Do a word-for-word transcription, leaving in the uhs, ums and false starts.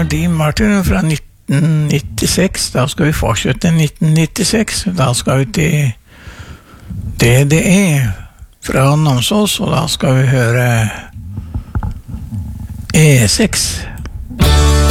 var Dean Martin fra nitten nittiseks. Da skal vi fortsette nitten nittiseks. Da skal vi til D D E fra Namsos, og da skal vi høre E seks.